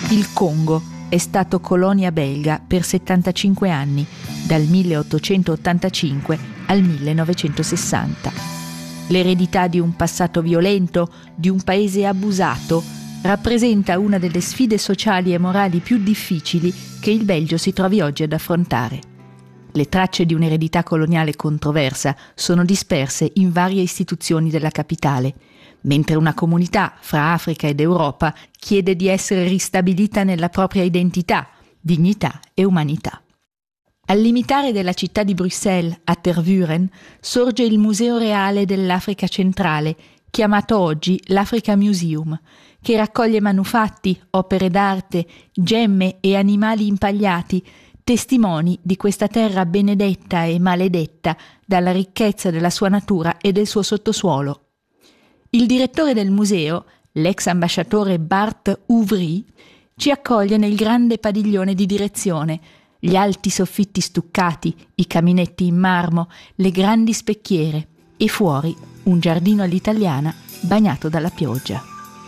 Il Congo è stato colonia belga per 75 anni, dal 1885 al 1960. L'eredità di un passato violento, di un paese abusato, rappresenta una delle sfide sociali e morali più difficili che il Belgio si trovi oggi ad affrontare. Le tracce di un'eredità coloniale controversa sono disperse in varie istituzioni della capitale, mentre una comunità fra Africa ed Europa chiede di essere ristabilita nella propria identità, dignità e umanità. Al limitare della città di Bruxelles a Tervuren sorge il Museo Reale dell'Africa Centrale, chiamato oggi l'Africa Museum, che raccoglie manufatti, opere d'arte, gemme e animali impagliati, testimoni di questa terra benedetta e maledetta dalla ricchezza della sua natura e del suo sottosuolo. Il direttore del museo, l'ex ambasciatore Bart Ouvry, ci accoglie nel grande padiglione di direzione, gli alti soffitti stuccati, i caminetti in marmo, le grandi specchiere e fuori un giardino all'italiana bagnato dalla pioggia.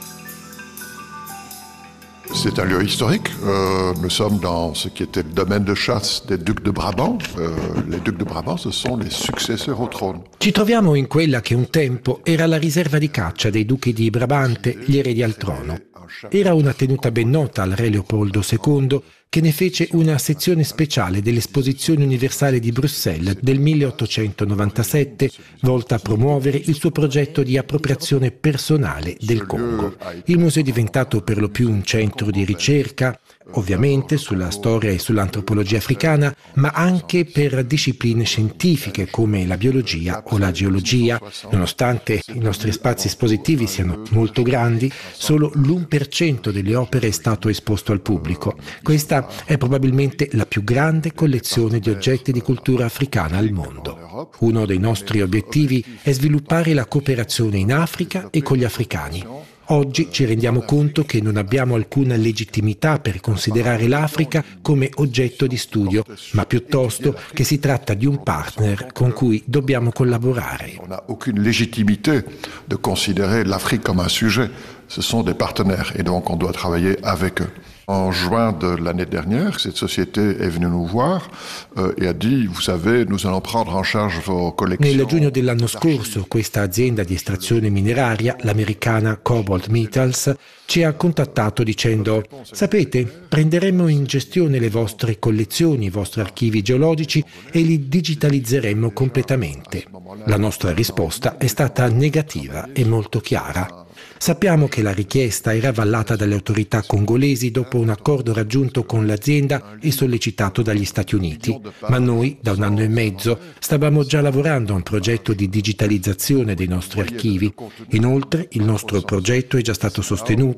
C'est un lieu historique. Nous sommes dans ce qui était le domaine de chasse des ducs de Brabant. Les ducs de Brabant, ce sont les successeurs au trône. Ci troviamo in quella che un tempo era la riserva di caccia dei duchi di Brabante, gli eredi al trono. Era una tenuta ben nota al re Leopoldo II, che ne fece una sezione speciale dell'Esposizione Universale di Bruxelles del 1897, volta a promuovere il suo progetto di appropriazione personale del Congo. Il museo è diventato per lo più un centro di ricerca, ovviamente sulla storia e sull'antropologia africana, ma anche per discipline scientifiche come la biologia o la geologia. Nonostante i nostri spazi espositivi siano molto grandi, solo l'1% delle opere è stato esposto al pubblico. Questa è probabilmente la più grande collezione di oggetti di cultura africana al mondo. Uno dei nostri obiettivi è sviluppare la cooperazione in Africa e con gli africani. Oggi ci rendiamo conto che non abbiamo alcuna legittimità per considerare l'Africa come oggetto di studio, ma piuttosto che si tratta di un partner con cui dobbiamo collaborare. On n'a aucune légitimité de considérer l'Afrique comme un sujet. Ce sont des partenaires et donc on doit travailler avec eux. En juin de l'année dernière, cette société est venue nous voir et a dit, vous savez, nous allons prendre en charge vos collections. Nel giugno dell'anno scorso, questa azienda di estrazione mineraria, l'americana Cobalt Metals, ci ha contattato dicendo: sapete, prenderemo in gestione le vostre collezioni, i vostri archivi geologici e li digitalizzeremo completamente. La nostra risposta è stata negativa e molto chiara. Sappiamo che la richiesta era avallata dalle autorità congolesi dopo un accordo raggiunto con l'azienda e sollecitato dagli Stati Uniti, ma noi da 1 anno e mezzo stavamo già lavorando a un progetto di digitalizzazione dei nostri archivi. Inoltre il nostro progetto è già stato sostenuto